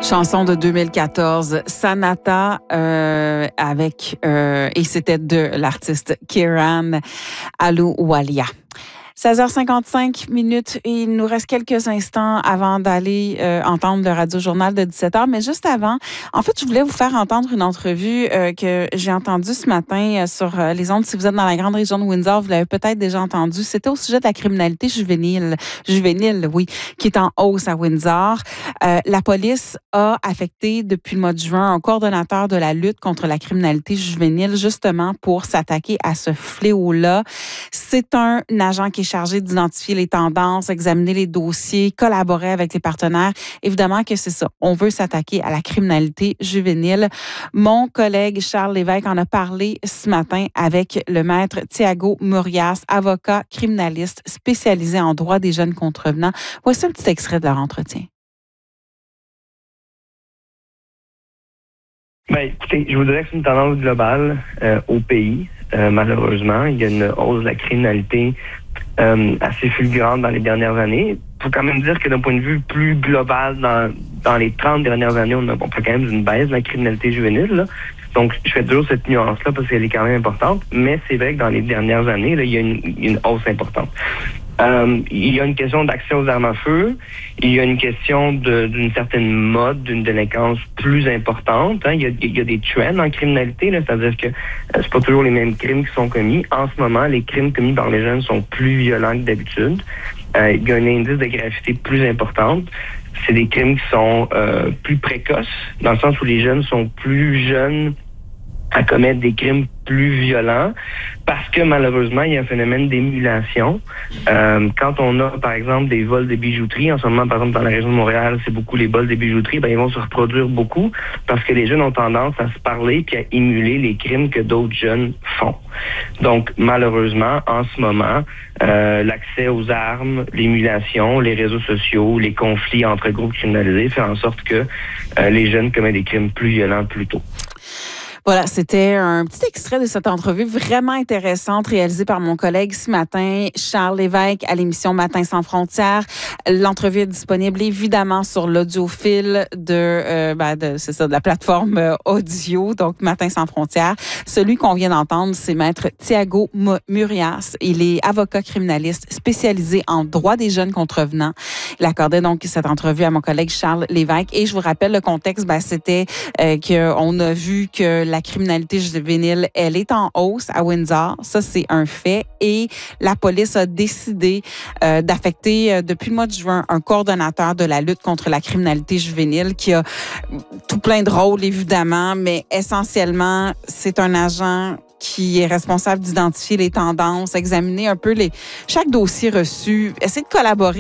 Chanson de 2014, Sanata, et c'était de l'artiste Kiran Ahluwalia. 16h55 et il nous reste quelques instants avant d'aller entendre le radio-journal de 17h. Mais juste avant, en fait, je voulais vous faire entendre une entrevue que j'ai entendue ce matin sur les ondes. Si vous êtes dans la grande région de Windsor, vous l'avez peut-être déjà entendu. C'était au sujet de la criminalité juvénile, oui, qui est en hausse à Windsor. La police a affecté depuis le mois de juin un coordonnateur de la lutte contre la criminalité juvénile, justement pour s'attaquer à ce fléau-là. C'est un agent qui est chargé d'identifier les tendances, examiner les dossiers, collaborer avec les partenaires. Évidemment que c'est ça. On veut s'attaquer à la criminalité juvénile. Mon collègue Charles Lévesque en a parlé ce matin avec le maître Thiago Murias, avocat criminaliste spécialisé en droit des jeunes contrevenants. Voici un petit extrait de leur entretien. Écoutez, je vous dirais que c'est une tendance globale au pays. Malheureusement, il y a une hausse de la criminalité assez fulgurante dans les dernières années. Il faut quand même dire que d'un point de vue plus global, dans les 30 dernières années, on fait quand même une baisse de la criminalité juvénile, là. Donc, je fais toujours cette nuance-là parce qu'elle est quand même importante. Mais c'est vrai que dans les dernières années, là, il y a une hausse importante. Il y a une question d'accès aux armes à feu. Il y a une question d'une certaine mode, d'une délinquance plus importante. Hein. Il y a des trends en criminalité, là, c'est-à-dire que c'est pas toujours les mêmes crimes qui sont commis. En ce moment, les crimes commis par les jeunes sont plus violents que d'habitude. Il y a un indice de gravité plus importante. C'est des crimes qui sont plus précoces, dans le sens où les jeunes sont plus jeunes à commettre des crimes plus violents, parce que malheureusement, il y a un phénomène d'émulation. Quand on a, par exemple, des vols de bijouterie, en ce moment, par exemple, dans la région de Montréal, c'est beaucoup les vols de bijouterie, ils vont se reproduire beaucoup, parce que les jeunes ont tendance à se parler puis à émuler les crimes que d'autres jeunes font. Donc, malheureusement, en ce moment, l'accès aux armes, l'émulation, les réseaux sociaux, les conflits entre groupes criminalisés fait en sorte que les jeunes commettent des crimes plus violents plus tôt. Voilà, c'était un petit extrait de cette entrevue vraiment intéressante réalisée par mon collègue ce matin, Charles Lévesque, à l'émission Matin sans frontières. L'entrevue est disponible évidemment sur l'audiophile de la plateforme audio, donc Matin sans frontières. Celui qu'on vient d'entendre, c'est maître Thiago Murias. Il est avocat criminaliste spécialisé en droit des jeunes contrevenants. Il accordait donc cette entrevue à mon collègue Charles Lévesque. Et je vous rappelle, le contexte, c'était qu'on a vu que la criminalité juvénile, elle est en hausse à Windsor. Ça, c'est un fait. Et la police a décidé d'affecter, depuis le mois de juin, un coordonnateur de la lutte contre la criminalité juvénile qui a tout plein de rôles, évidemment, mais essentiellement, c'est un agent qui est responsable d'identifier les tendances, examiner un peu chaque dossier reçu, essayer de collaborer